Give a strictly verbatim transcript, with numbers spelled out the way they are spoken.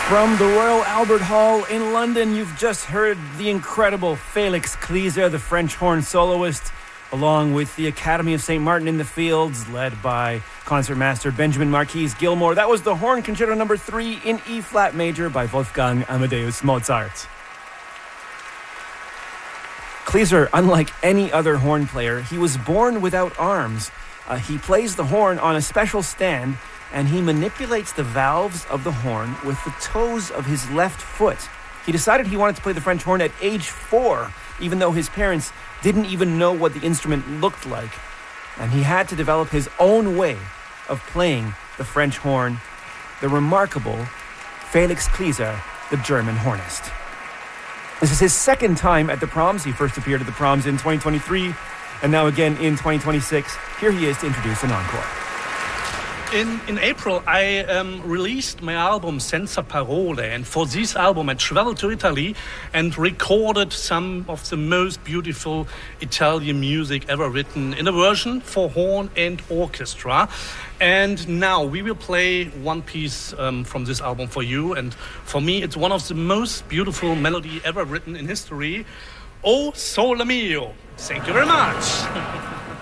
From the Royal Albert Hall in London, you've just heard the incredible Felix Kleeser, the French horn soloist, along with the Academy of Saint Martin in the Fields, led by concertmaster Benjamin Marquis Gilmore. That was the Horn Concerto number three in E-flat major by Wolfgang Amadeus Mozart. Kleeser, unlike any other horn player, he was born without arms. Uh, he plays the horn on a special stand, and he manipulates the valves of the horn with the toes of his left foot. He decided he wanted to play the French horn at age four, even though his parents didn't even know what the instrument looked like. And he had to develop his own way of playing the French horn, the remarkable Felix Kleeser, the German hornist. This is his second time at the Proms. He first appeared at the Proms in twenty twenty-three, and now again in twenty twenty-six. Here he is to introduce an encore. In, in April, I um, released my album Senza Parole, and for this album I traveled to Italy and recorded some of the most beautiful Italian music ever written in a version for horn and orchestra. And now we will play one piece um, from this album for you, and for me it's one of the most beautiful melody ever written in history, O Sole Mio. Thank you very much.